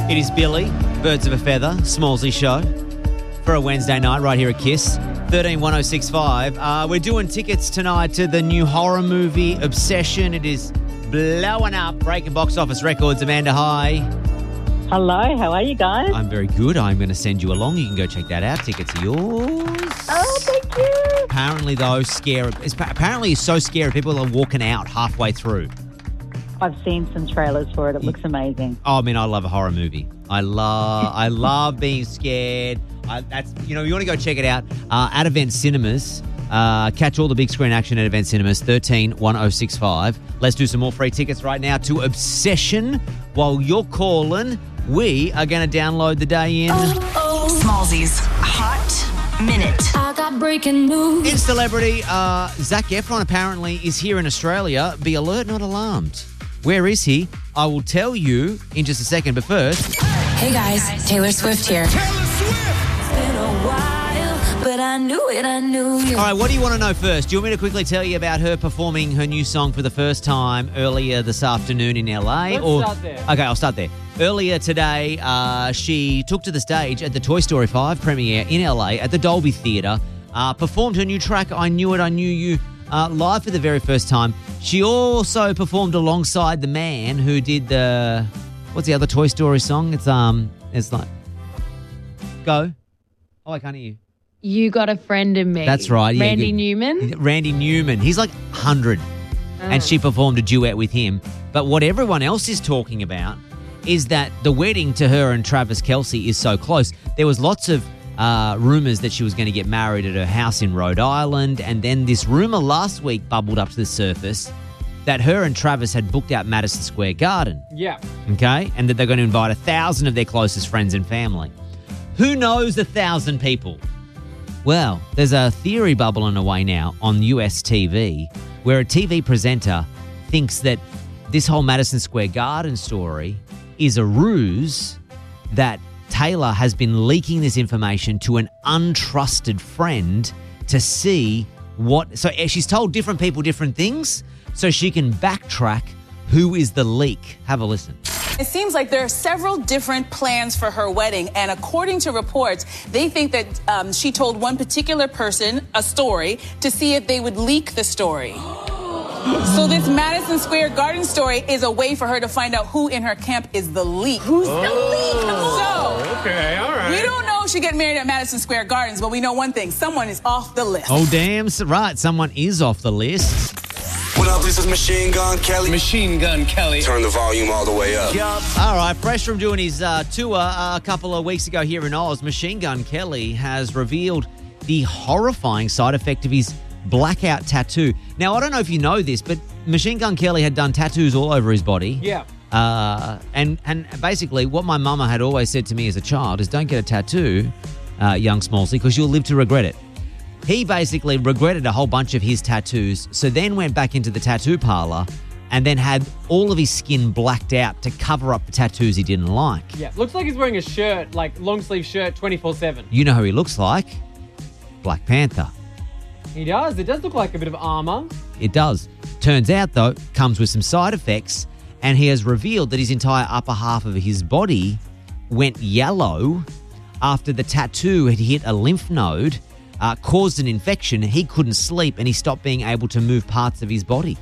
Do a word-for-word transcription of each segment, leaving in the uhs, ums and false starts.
It is Billy, Birds of a Feather, Smallsy Show for a Wednesday night right here at Kiss. thirteen one oh six five. Uh, we're doing tickets tonight to the new horror movie, Obsession. It is blowing up, breaking box office records. Amanda, hi. Hello, how are you guys? I'm very good. I'm going to send you along. You can go check that out. Tickets are yours. Oh, thank you. Apparently, though, scary. It's, apparently, it's so scary. People are walking out halfway through. I've seen some trailers for it. It looks amazing. Oh, I mean, I love a horror movie. I love, I love being scared. I, that's you know, you want to go check it out uh, at Event Cinemas. Uh, catch all the big screen action at Event Cinemas. thirteen one oh six five. Let's do some more free tickets right now to Obsession. While you're calling, we are going to download the day in. Oh, Smallsy's Hot Minute. I got breaking news. In celebrity, uh, Zac Efron apparently is here in Australia. Be alert, not alarmed. Where is he? I will tell you in just a second, but first... Hey guys, Taylor Swift here. It's been a while, but I knew it, I knew you. All right, what do you want to know first? Do you want me to quickly tell you about her performing her new song for the first time earlier this afternoon in L A? Let's or start there. Okay, I'll start there. Earlier today, uh, she took to the stage at the Toy Story five premiere in L A at the Dolby Theatre, uh, performed her new track, I Knew It, I Knew You, uh, live for the very first time. She also performed alongside the man who did the... What's the other Toy Story song? It's, um, it's like... Go. Oh, I can't hear you. You Got a Friend in Me. That's right. Yeah, Randy yeah. Newman. Randy Newman. He's like one hundred. And she performed a duet with him. But what everyone else is talking about is that the wedding to her and Travis Kelce is so close. There was lots of uh, rumours that she was going to get married at her house in Rhode Island. And then this rumour last week bubbled up to the surface that her and Travis had booked out Madison Square Garden. Yeah. Okay? And that they're going to invite a thousand of their closest friends and family. Who knows a thousand people? Well, there's a theory bubbling away now on U S T V where a T V presenter thinks that this whole Madison Square Garden story is a ruse, that Taylor has been leaking this information to an untrusted friend to see what... So she's told different people different things so she can backtrack who is the leak. Have a listen. It seems like there are several different plans for her wedding, and according to reports, they think that um, she told one particular person a story to see if they would leak the story. So this Madison Square Garden story is a way for her to find out who in her camp is the leak. Who's Oh. the leak? So, Okay, all right. we don't know if she get married at Madison Square Gardens, but we know one thing. Someone is off the list. Oh, damn. so- Right, someone is off the list. What up, this is Machine Gun Kelly. Machine Gun Kelly. Turn the volume all the way up. All right, fresh from doing his uh, tour uh, a couple of weeks ago here in Oz, Machine Gun Kelly has revealed the horrifying side effect of his blackout tattoo. Now, I don't know if you know this, but Machine Gun Kelly had done tattoos all over his body. Yeah. Uh, and, and basically what my mama had always said to me as a child is don't get a tattoo, uh, young Smallsy, because you'll live to regret it. He basically regretted a whole bunch of his tattoos, so then went back into the tattoo parlor and then had all of his skin blacked out to cover up the tattoos he didn't like. Yeah, looks like he's wearing a shirt, like long sleeve shirt, twenty-four seven. You know who he looks like? Black Panther. He does. It does look like a bit of armor. It does. Turns out, though, comes with some side effects, and he has revealed that his entire upper half of his body went yellow after the tattoo had hit a lymph node, uh, caused an infection. He couldn't sleep, and he stopped being able to move parts of his body.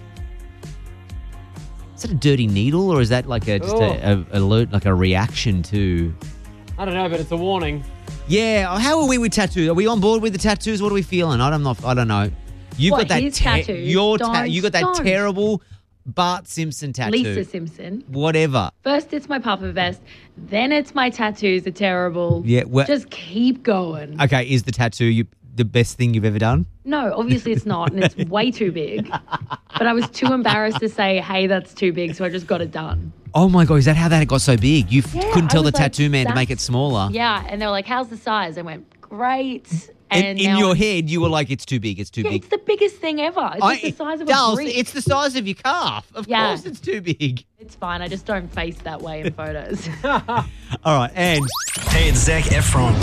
Is that a dirty needle, or is that like a just a, a alert, like a reaction to? I don't know, but it's a warning. Yeah, how are we with tattoos? Are we on board with the tattoos? What are we feeling? I don't know. I don't know. You've What, got that. his tattoos? Your ta- Don't, you got that don't. terrible Bart Simpson tattoo. Lisa Simpson. Whatever. First, it's my puffer vest. Then it's my tattoos are terrible. Yeah, well- Just keep going. Okay, is the tattoo you the best thing you've ever done? No, obviously it's not, and it's way too big. But I was too embarrassed to say, hey, that's too big, so I just got it done. Oh my God, is that how that got so big? You f- Yeah, couldn't tell I the was like, tattoo man to make it "That's-" smaller. Yeah, and they were like, how's the size? I went, great. And And in now your I'm- head, you were like, it's too big, it's too Yeah, big. it's the biggest thing ever. It's I- like the size of Dolls, a brick. it's the size of your calf. Of Yeah. course it's too big. It's fine. I just don't face that way in photos. All right, and Hey, it's Zac Efron.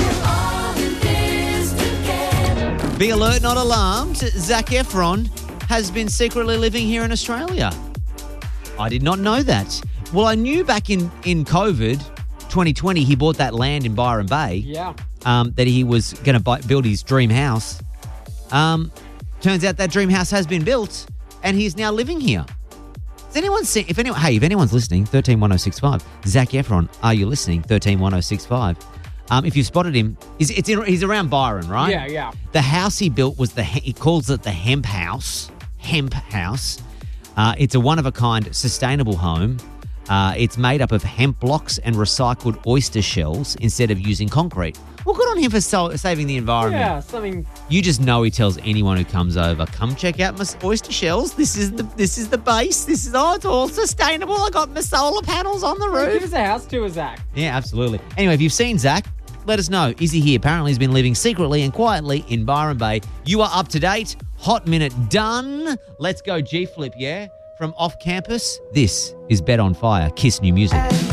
be alert, not alarmed. Zac Efron has been secretly living here in Australia. I did not know that. Well, I knew back in, in COVID twenty twenty, he bought that land in Byron Bay Yeah. um, that he was going to build his dream house. Um, turns out that dream house has been built, and he's now living here. Has anyone seen? If anyone, hey, if anyone's listening, thirteen one oh six five. Zac Efron, are you listening? thirteen one oh six five. Um, if you spotted him, he's, it's in, he's around Byron, right? Yeah, yeah. The house he built was the, he calls it the Hemp House. Hemp House. Uh, it's a one-of-a-kind sustainable home. Uh, it's made up of hemp blocks and recycled oyster shells instead of using concrete. Well, good on him for so- saving the environment. Yeah, something. You just know he tells anyone who comes over, come check out my oyster shells. This is the this is the base. This is, oh, it's all sustainable. I got my solar panels on the Give roof. us a house tour, Zach. Yeah, absolutely. Anyway, if you've seen Zach, let us know. Is he here? Apparently he's been living secretly and quietly in Byron Bay. You are up to date. Hot minute done. Let's go G-Flip, yeah? From off campus, this is Bet on Fire. Kiss New Music.